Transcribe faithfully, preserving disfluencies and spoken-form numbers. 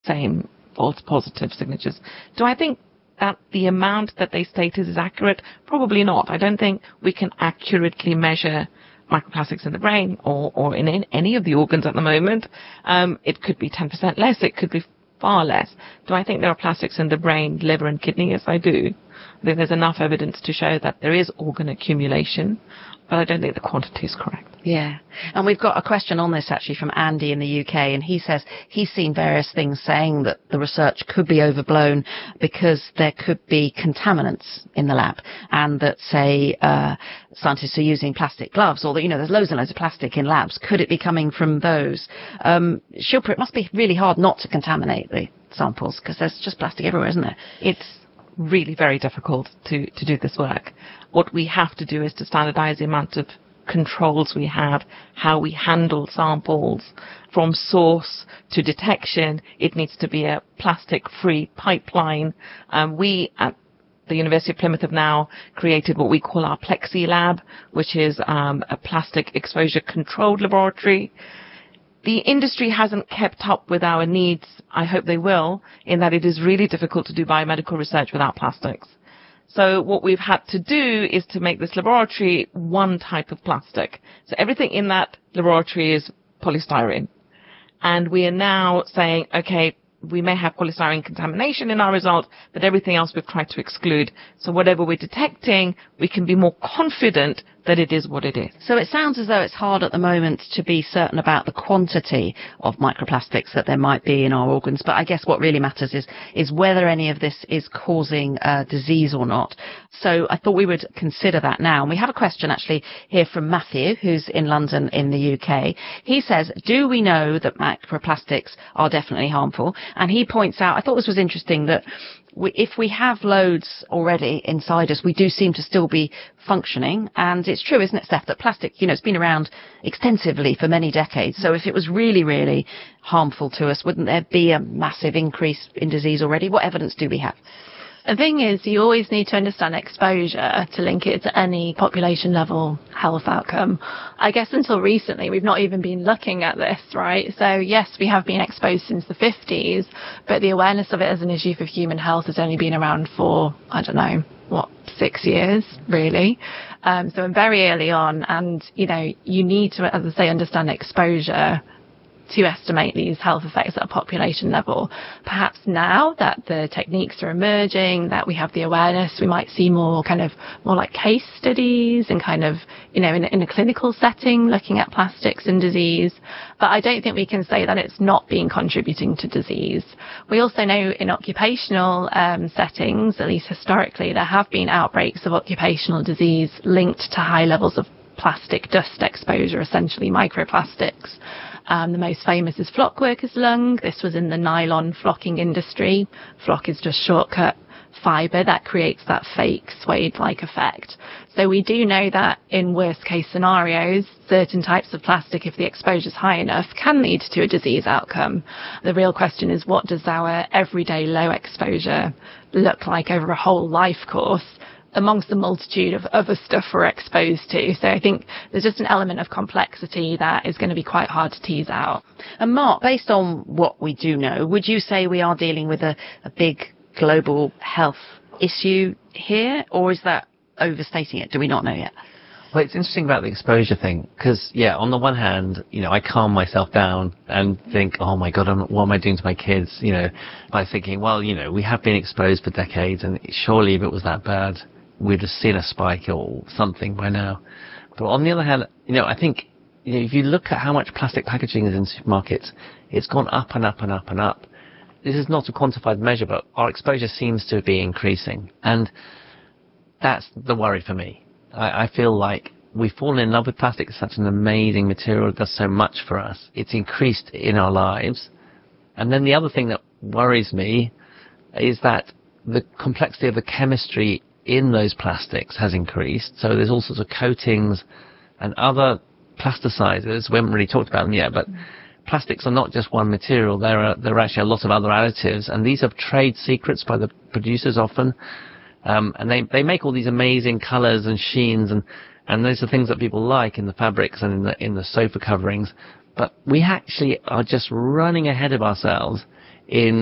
same false positive signatures. Do I think that the amount that they stated is accurate? Probably not. I don't think we can accurately measure microplastics in the brain or, or in, in any of the organs at the moment. Um, it could be ten percent less. It could be far less. Do I think there are plastics in the brain, liver and kidney? Yes, I do. I think there's enough evidence to show that there is organ accumulation, but I don't think the quantity is correct. Yeah. And we've got a question on this actually from Andy in the U K, and he says he's seen various things saying that the research could be overblown because there could be contaminants in the lab, and that, say, uh, scientists are using plastic gloves, or that, you know, there's loads and loads of plastic in labs. Could it be coming from those? Um, Shilpa, it must be really hard not to contaminate the samples because there's just plastic everywhere, isn't there? It's really very difficult to, to do this work. What we have to do is to standardize the amount of controls we have, how we handle samples from source to detection. It needs to be a plastic-free pipeline. Um, we at the University of Plymouth have now created what we call our Plexi Lab, which is um, a plastic exposure controlled laboratory. The industry hasn't kept up with our needs. I hope they will, in that it is really difficult to do biomedical research without plastics. So what we've had to do is to make this laboratory one type of plastic. So everything in that laboratory is polystyrene. And we are now saying, okay, we may have polystyrene contamination in our result, but everything else we've tried to exclude. So whatever we're detecting, we can be more confident that it is what it is. So it sounds as though it's hard at the moment to be certain about the quantity of microplastics that there might be in our organs, but I guess what really matters is is whether any of this is causing uh, disease or not. So I thought we would consider that now. And we have a question actually here from Matthew, who's in London in the U K. He says, do we know that microplastics are definitely harmful? And he points out, I thought this was interesting, that we, if we have loads already inside us, we do seem to still be functioning. And it's true, isn't it, Steph, that plastic, you know, it's been around extensively for many decades. So if it was really, really harmful to us, wouldn't there be a massive increase in disease already? What evidence do we have? The thing is, you always need to understand exposure to link it to any population level health outcome. I guess until recently, we've not even been looking at this, right? So yes, we have been exposed since the fifties, but the awareness of it as an issue for human health has only been around for, I don't know, what, six years, really. Um, so very early on, and, you know, you need to, as I say, understand exposure to estimate these health effects at a population level. Perhaps now that the techniques are emerging, that we have the awareness, we might see more kind of more like case studies and kind of, you know, in, in a clinical setting looking at plastics and disease. But I don't think we can say that it's not been contributing to disease. We also know in occupational um, settings, at least historically, there have been outbreaks of occupational disease linked to high levels of plastic dust exposure, essentially microplastics. Um, the most famous is flock workers' lung. This was in the nylon flocking industry. Flock is just shortcut fibre that creates that fake suede-like effect. So we do know that in worst-case scenarios, certain types of plastic, if the exposure is high enough, can lead to a disease outcome. The real question is, what does our everyday low exposure look like over a whole life course amongst the multitude of other stuff we're exposed to? So I think there's just an element of complexity that is going to be quite hard to tease out. And Mark, based on what we do know, would you say we are dealing with a, a big global health issue here, or is that overstating it? Do we not know yet? Well, it's interesting about the exposure thing, because, yeah, on the one hand, you know, I calm myself down and think, oh my God, I'm, what am I doing to my kids, you know, by thinking, well, you know, we have been exposed for decades, and surely if it was that bad, we'd have seen a spike or something by now. But on the other hand, you know, I think, you know, if you look at how much plastic packaging is in supermarkets, it's gone up and up and up and up. This is not a quantified measure, but our exposure seems to be increasing. And that's the worry for me. I, I feel like we've fallen in love with plastic. It's such an amazing material. It does so much for us. It's increased in our lives. And then the other thing that worries me is that the complexity of the chemistry in those plastics has increased. So there's all sorts of coatings and other plasticizers. We haven't really talked about them yet, but plastics are not just one material. There are there are actually a lot of other additives, and these are trade secrets by the producers often. Um, and they they make all these amazing colors and sheens, and and those are things that people like in the fabrics and in the in the sofa coverings. But we actually are just running ahead of ourselves in